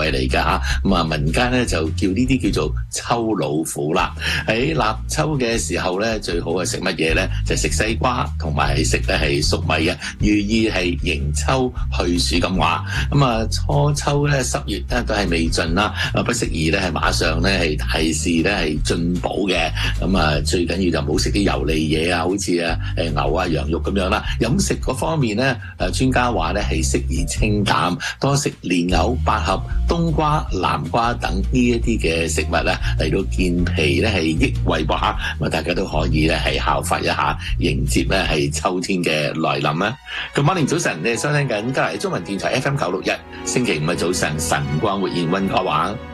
貴嚟㗎嚇。咁啊民間咧就叫呢啲叫做秋老虎啦。喺立秋嘅時候咧，最好係食乜嘢咧？就食西瓜同埋食咧係粟米嘅，寓意係迎秋去暑咁話。咁啊初秋咧10月咧都係未盡啦，不適宜咧係馬上咧係大肆咧係進補嘅。咁啊最緊要就唔好食啲油膩嘢啊，好似牛啊羊肉咁樣啦。飲食嗰方面咧，專家話咧係適宜清淡，多食蓮藕、百合、冬瓜、南瓜等呢一啲嘅食物咧嚟到健脾咧係益胃噃嚇。咁啊大家都可以咧係效法一下，迎接咧係秋天嘅來臨啦。Good morning，早晨，你哋收聽緊加拿大中文電台 FM 961，星期五嘅早晨，晨光活現溫哥華。